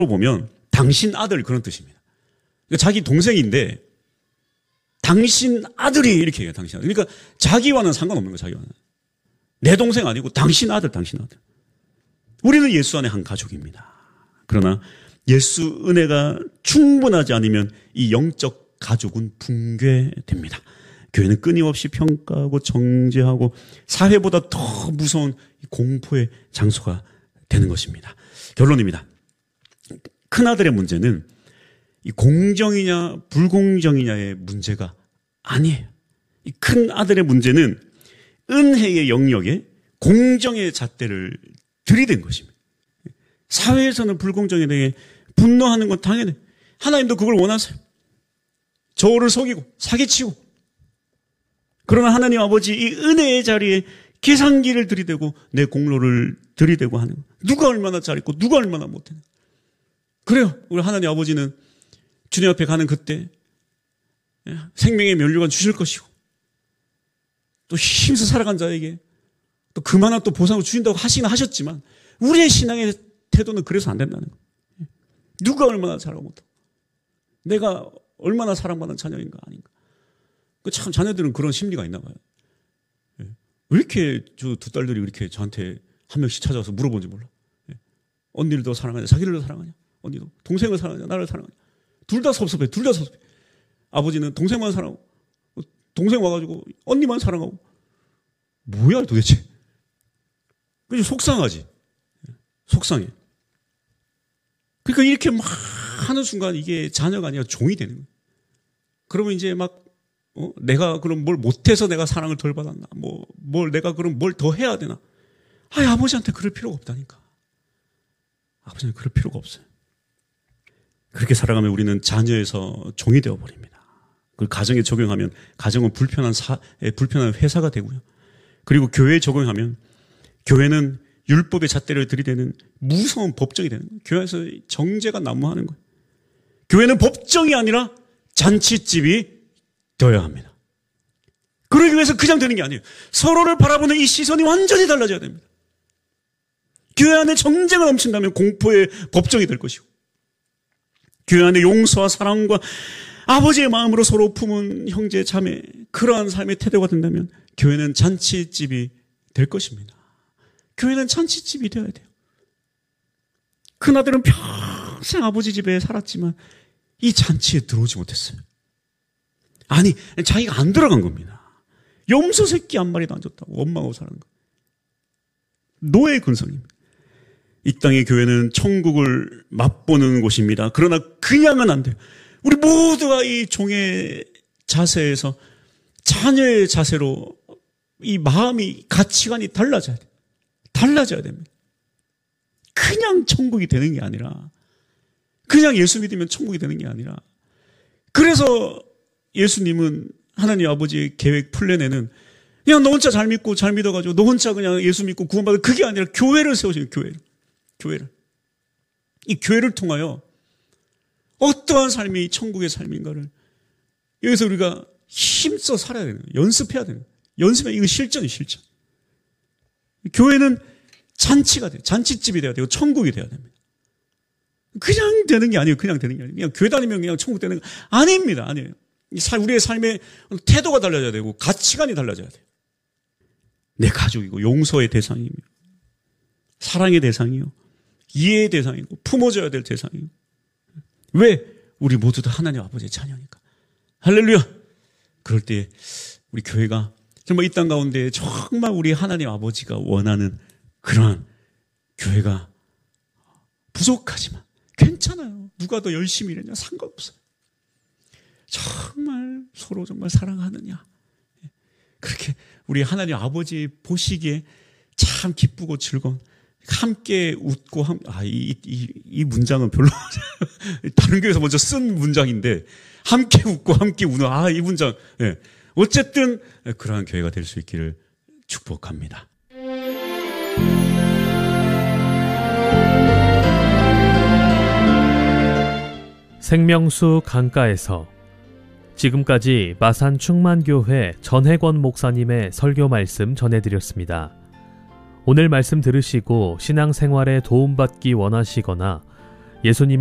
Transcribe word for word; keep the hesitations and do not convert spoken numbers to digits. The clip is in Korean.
보면 당신 아들 그런 뜻입니다. 그러니까 자기 동생인데 당신 아들이 이렇게 해요. 당신 아들. 그러니까 자기와는 상관없는 거예요. 자기와는. 내 동생 아니고 당신 아들, 당신 아들. 우리는 예수 안에 한 가족입니다. 그러나 예수 은혜가 충분하지 않으면 이 영적 가족은 붕괴됩니다. 교회는 끊임없이 평가하고 정죄하고 사회보다 더 무서운 공포의 장소가 되는 것입니다. 결론입니다. 큰아들의 문제는 이 공정이냐 불공정이냐의 문제가 아니에요. 이 큰아들의 문제는 은혜의 영역에 공정의 잣대를 들이댄 것입니다. 사회에서는 불공정에 대해 분노하는 건 당연해. 하나님도 그걸 원하세요. 저를 속이고 사기치고. 그러나 하나님 아버지 이 은혜의 자리에 계산기를 들이대고 내 공로를 들이대고 하는 거. 누가 얼마나 잘했고 누가 얼마나 못했나. 그래요. 우리 하나님 아버지는 주님 앞에 가는 그때 생명의 면류관 주실 것이고 또 힘써 살아간 자에게 또 그만한 또 보상을 주신다고 하시긴 하셨지만 우리의 신앙의 태도는 그래서 안 된다는 거예요. 누가 얼마나 잘하고 못하고 내가 얼마나 사랑받는 자녀인가 아닌가. 참 자녀들은 그런 심리가 있나 봐요. 왜 이렇게 저 두 딸들이 이렇게 저한테 한 명씩 찾아와서 물어보는지 몰라. 언니를 더 사랑하냐 자기를 더 사랑하냐 언니도 동생을 사랑하냐 나를 사랑하냐. 둘 다 섭섭해. 둘 다 섭섭해. 아버지는 동생만 사랑하고 동생 와가지고 언니만 사랑하고 뭐야 도대체. 그냥 속상하지. 속상해. 그러니까 이렇게 막 하는 순간 이게 자녀가 아니라 종이 되는 거예요. 그러면 이제 막 어? 내가 그럼 뭘 못해서 내가 사랑을 덜 받았나? 뭐, 뭘 내가 그럼 뭘 더 해야 되나? 아니, 아버지한테 그럴 필요가 없다니까. 아버지는 그럴 필요가 없어요. 그렇게 살아가면 우리는 자녀에서 종이 되어버립니다. 그걸 가정에 적용하면 가정은 불편한 사, 불편한 회사가 되고요. 그리고 교회에 적용하면 교회는 율법의 잣대를 들이대는 무서운 법정이 되는 거예요. 교회에서 정죄가 난무하는 거예요. 교회는 법정이 아니라 잔치집이 되어야 합니다. 그러기 위해서 그냥 되는 게 아니에요. 서로를 바라보는 이 시선이 완전히 달라져야 됩니다. 교회 안에 정죄가 넘친다면 공포의 법정이 될 것이고 교회 안에 용서와 사랑과 아버지의 마음으로 서로 품은 형제 자매 그러한 삶의 태도가 된다면 교회는 잔치집이 될 것입니다. 교회는 잔치집이 되어야 돼요. 큰아들은 평생 아버지 집에 살았지만 이 잔치에 들어오지 못했어요. 아니 자기가 안 들어간 겁니다. 염소 새끼 한 마리도 안 줬다고 원망하고 사는 거. 노예 근성입니다. 이 땅의 교회는 천국을 맛보는 곳입니다. 그러나 그냥은 안 돼요. 우리 모두가 이 종의 자세에서 자녀의 자세로 이 마음이 가치관이 달라져야 돼요. 달라져야 됩니다. 그냥 천국이 되는 게 아니라 그냥 예수 믿으면 천국이 되는 게 아니라 그래서 예수님은 하나님 아버지의 계획 플랜에는 그냥 너 혼자 잘 믿고 잘 믿어가지고 너 혼자 그냥 예수 믿고 구원받을 그게 아니라 교회를 세우시는 교회를. 교회를. 이 교회를 통하여 어떠한 삶이 천국의 삶인가를 여기서 우리가 힘써 살아야 되는 거예요. 연습해야 되는 거예요. 연습해 이거 실전이 실전. 교회는 잔치가 돼요. 잔치집이 돼야 되고 천국이 돼야 됩니다. 그냥 되는 게 아니에요. 그냥 되는 게 아니에요. 그냥 교회 다니면 그냥 천국 되는 거 아닙니다. 아니에요. 우리의 삶의 태도가 달라져야 되고 가치관이 달라져야 돼요. 내 가족이고 용서의 대상이며 사랑의 대상이요. 이해의 대상이고 품어줘야 될 대상이고. 왜? 우리 모두 다 하나님 아버지의 자녀니까. 할렐루야. 그럴 때 우리 교회가 정말 이 땅 가운데 정말 우리 하나님 아버지가 원하는 그러한 교회가 부족하지만 괜찮아요. 누가 더 열심히 일했냐 상관없어요. 정말 서로 정말 사랑하느냐. 그렇게 우리 하나님 아버지 보시기에 참 기쁘고 즐거운 함께 웃고 함, 아, 이, 이, 이 문장은 별로 다른 교회에서 먼저 쓴 문장인데 함께 웃고 함께 우는 아, 이 문장. 예. 어쨌든 그러한 교회가 될 수 있기를 축복합니다. 생명수 강가에서 지금까지 마산 충만교회 전혜권 목사님의 설교 말씀 전해드렸습니다. 오늘 말씀 들으시고 신앙생활에 도움받기 원하시거나 예수님